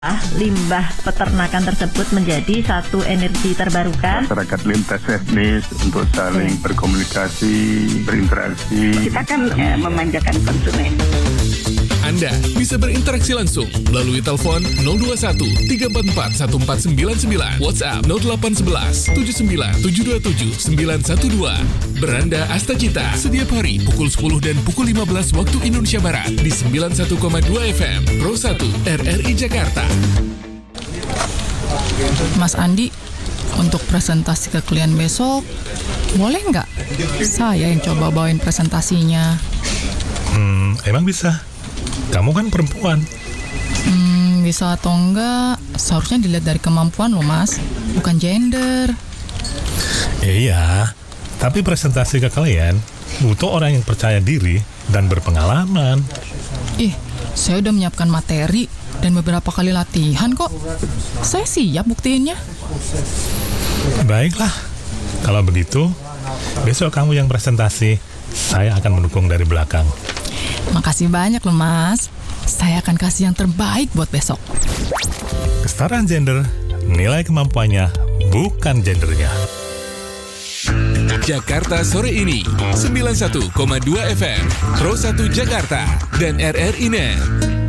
limbah peternakan tersebut menjadi satu energi terbarukan. Masyarakat lintas etnis untuk saling berkomunikasi, berinteraksi. Kita kan memanjakan konsumen. Anda bisa berinteraksi langsung melalui telepon 021 344 1499, WhatsApp 0811 79 727 912. Beranda Asta Cita setiap hari pukul 10 dan pukul 15 waktu Indonesia Barat di 91,2 FM Pro 1 RRI Jakarta. Mas Andi, untuk presentasi ke klien besok, boleh nggak saya yang coba bawain presentasinya? Emang bisa? Kamu kan perempuan. Bisa atau enggak, seharusnya dilihat dari kemampuan loh mas, bukan gender. Iya, tapi presentasi ke klien butuh orang yang percaya diri dan berpengalaman. Saya udah menyiapkan materi dan beberapa kali latihan kok. Saya siap buktiinnya. Baiklah, kalau begitu, besok kamu yang presentasi, saya akan mendukung dari belakang. Makasih banyak loh mas. Saya akan kasih yang terbaik buat besok. Kesetaraan gender, nilai kemampuannya, bukan gendernya. Jakarta sore ini 91,2 FM Pro 1 Jakarta dan RRI Net.